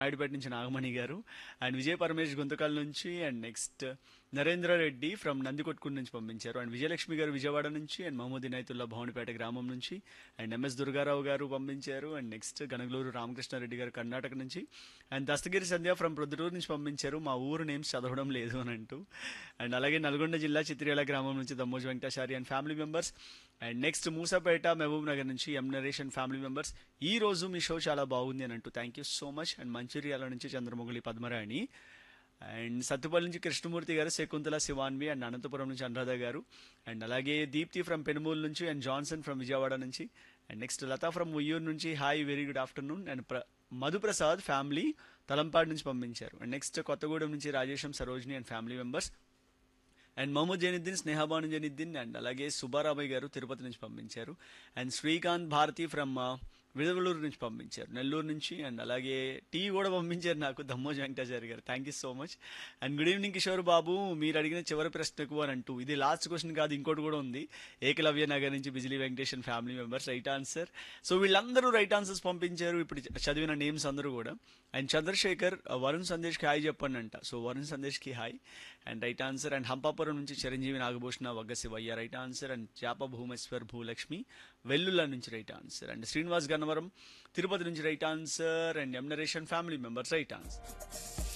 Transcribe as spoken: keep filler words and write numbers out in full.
నాయుడుపేట నుంచి నాగమణి గారు అండ్ విజయ పరమేష్ గుంతకల్ నుంచి and next Narendra Reddy from Nandikotkur నుంచి పంపించారు అండ్ విజయలక్ష్మి గారు విజయవాడ నుంచి అండ్ మహమూద్ ఇనాయతుల్లా భవనిపేట గ్రామం నుంచి అండ్ ఎంఎస్ దుర్గారావు గారు పంపించారు అండ్ నెక్స్ట్ గనగలూరు రామకృష్ణారెడ్డి గారు కర్ణాటక నుంచి and Dastagiri Sandhya from Proddatur నుంచి పంపించారు మా ఊరు నేమ్స్ చదవడం లేదు అని అంటూ అండ్ అలాగే నల్గొండ జిల్లా చిత్రియాల గ్రామం నుంచి Dammoju Venkatachari and family members and next Moosapet Mahabub Nagar నుంచి ఎం నరేష్ అండ్ ఫ్యామిలీ మెంబర్స్ ఈ రోజు మీ షో చాలా బాగుంది అని అంటూ thank you so much and Mancherial నుంచి చంద్రమౌళి పద్మరాణి అండ్ సత్తుపల్లి నుంచి కృష్ణమూర్తి గారు శకుంతల శివాన్వి అండ్ అనంతపురం నుంచి అనురాధ గారు అండ్ అలాగే దీప్తి ఫ్రమ్ పెనుమూలు నుంచి అండ్ జాన్సన్ ఫ్రమ్ విజయవాడ నుంచి and next Lata from Uyyuru నుంచి hi very good afternoon and ప్ర మధుప్రసాద్ ఫ్యామిలీ తలంపాడు నుంచి పంపించారు అండ్ నెక్స్ట్ కొత్తగూడెం నుంచి Rajesham Sarojini and family members and Mohammed Zainuddin Sneha Banu Zainuddin and అలాగే సుబ్బారామయ్య గారు తిరుపతి నుంచి పంపించారు అండ్ శ్రీకాంత్ భారతి ఫ్రమ్ విడవలూరు నుంచి పంపించారు నెల్లూరు నుంచి అండ్ అలాగే టీ కూడా పంపించారు నాకు దమ్మోజు వెంకటాచారి గారు thank you so much and good evening Kishore Babu మీరు అడిగిన చివరి ప్రశ్నకు అని అంటూ ఇది లాస్ట్ క్వశ్చన్ కాదు ఇంకోటి కూడా ఉంది ఏకలవ్య నగర్ నుంచి Bijli Venkatesan family members right answer so వీళ్ళందరూ రైట్ ఆన్సర్స్ పంపించారు ఇప్పుడు చదివిన నేమ్స్ అందరూ కూడా అండ్ చంద్రశేఖర్ వరుణ్ సందేశ్కి హాయ్ చెప్పండి అంట so Varun సందేశ్కి hi and right answer and Hampapuram నుంచి Chiranjeevi Nagabhushana వగ్గ Shivayya right answer and చాప భూమేశ్వర్ భూలక్ష్మి వెల్లుల్ల నుంచి right answer and Srinivas Gannavaram Tirupati నుంచి right answer and M narration family members right answer